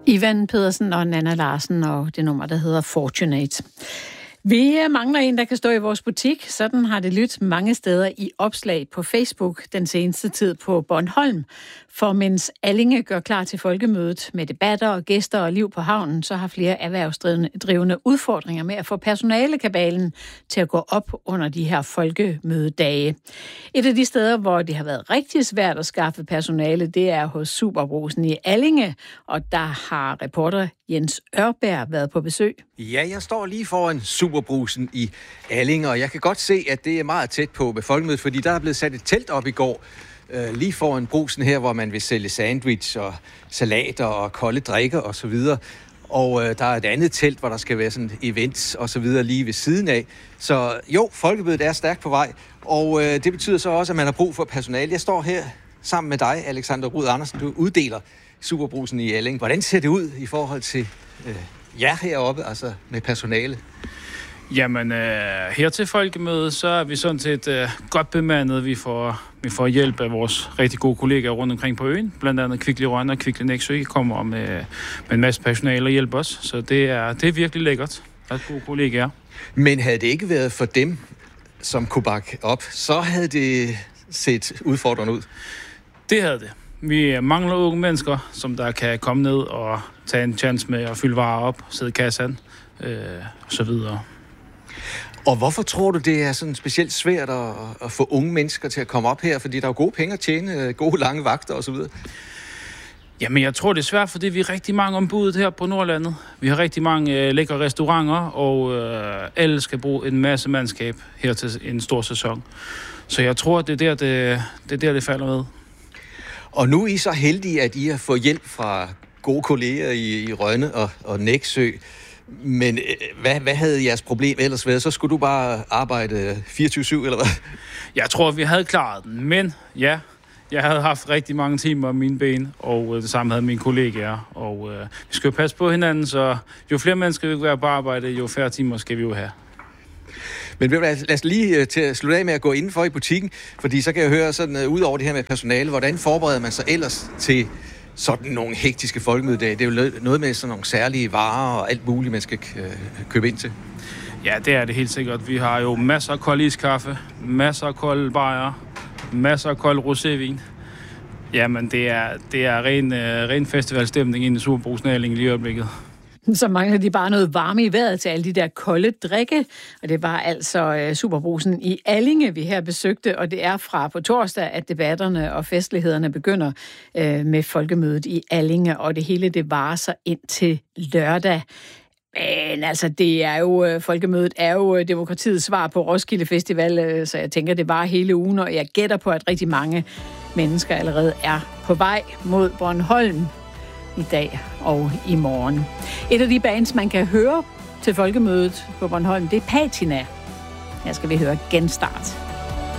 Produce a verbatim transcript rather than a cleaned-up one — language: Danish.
Ivan Pedersen og Nanna Larsen og det nummer, der hedder Fortunate. Vi mangler en, der kan stå i vores butik. Sådan har det lyttet mange steder i opslag på Facebook den seneste tid på Bornholm. For mens Allinge gør klar til folkemødet med debatter og gæster og liv på havnen, så har flere erhvervsdrivende udfordringer med at få personalekabalen til at gå op under de her folkemødedage. Et af de steder, hvor det har været rigtig svært at skaffe personale, det er hos Superbrugsen i Allinge, og der har reporter Jens Ørberg været på besøg. Ja, jeg står lige foran Superbrugsen i Allinge, og jeg kan godt se, at det er meget tæt på med folkemødet, fordi der er blevet sat et telt op i går, øh, lige foran brugsen her, hvor man vil sælge sandwich og salater og kolde drikker og så videre. Og øh, der er et andet telt, hvor der skal være sådan events og så videre lige ved siden af. Så jo, folkemødet er stærkt på vej, og øh, det betyder så også, at man har brug for personale. Jeg står her sammen med dig, Alexander Rud Andersen. Du uddeler Superbrugsen i Allinge. Hvordan ser det ud i forhold til øh, jer heroppe, altså med personale? Jamen, øh, her til folkemødet, så er vi sådan set øh, godt bemandet. Vi får, vi får hjælp af vores rigtig gode kollegaer rundt omkring på øen. Blandt andet Kvickly Rønne og Kvickly Nexø kommer med, med en masse personale og hjælper os. Så det er, det er virkelig lækkert. Der er gode kollegaer. Men havde det ikke været for dem, som kunne bakke op, så havde det set udfordrende ud? Det havde det. Vi mangler unge mennesker, som der kan komme ned og tage en chance med at fylde varer op, sidde i kassen øh, og så videre. Og hvorfor tror du, det er sådan specielt svært at, at få unge mennesker til at komme op her? Fordi der er jo gode penge at tjene, gode lange vagter og så videre. Jamen, jeg tror, det er svært, fordi vi er rigtig mange ombudet her på Nordlandet. Vi har rigtig mange øh, lækre restauranter, og øh, alle skal bruge en masse mandskab her til en stor sæson. Så jeg tror, det er der, det, det, er der, det falder med. Og nu er I så heldige, at I har fået hjælp fra gode kolleger i, i Rønne og, og Nexø. Men hvad, hvad havde jeres problem ellers været? Så skulle du bare arbejde fireogtyve syv, eller hvad? Jeg tror, vi havde klaret den. Men ja, jeg havde haft rigtig mange timer af mine ben, og det samme havde mine kollegaer. Og øh, vi skal jo passe på hinanden, så jo flere mennesker vi kan være på arbejde, jo færre timer skal vi jo have. Men lad os lige til at slutte af med at gå indenfor i butikken, fordi så kan jeg høre sådan, uh, ud over det her med personale, hvordan forbereder man sig ellers til sådan nogle hektiske folkemødedage? Det er jo noget med sådan nogle særlige varer og alt muligt, man skal uh, købe ind til. Ja, det er det helt sikkert. Vi har jo masser af kold iskaffe, masser af kold bajer, masser af kold rosévin. Jamen, det er, det er ren, uh, ren festivalstemning inde i Superbrugsen lige i øjeblikket. Så mangler de bare noget varme i vejret til alle de der kolde drikke. Og det var altså uh, Superbrugsen i Allinge, vi her besøgte. Og det er fra på torsdag, at debatterne og festlighederne begynder uh, med folkemødet i Allinge. Og det hele, det varer sig ind til lørdag. Men altså, det er jo, folkemødet er jo demokratiets svar på Roskilde Festival, så jeg tænker, det var hele ugen, og jeg gætter på, at rigtig mange mennesker allerede er på vej mod Bornholm i dag og i morgen. Et af de bands, man kan høre til folkemødet på Bornholm, det er Patina. Her skal vi høre Genstart.